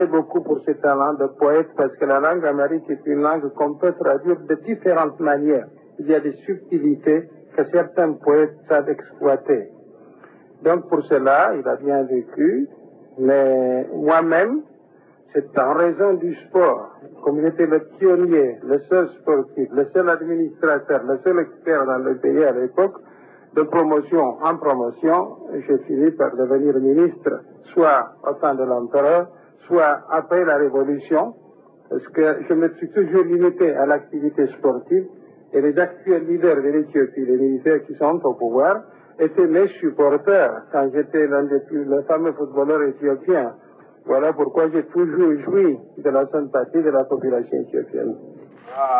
beaucoup pour ce talent de poète parce que la langue amharique est une langue qu'on peut traduire de différentes manières. Il y a des subtilités que certains poètes savent exploiter. Donc pour cela, il a bien vécu, mais moi-même, c'est en raison du sport. Comme il était le pionnier, le seul sportif, le seul administrateur, le seul expert dans le pays à l'époque, de promotion en promotion, j'ai fini par devenir ministre, soit au temps de l'empereur, soit après la Révolution, parce que je me suis toujours limité à l'activité sportive, et les actuels leaders de l'Éthiopie, les militaires qui sont au pouvoir, étaient mes supporters quand j'étais l'un des le fameux footballeur éthiopien. Voilà pourquoi j'ai toujours joui de la sympathie de la population éthiopienne.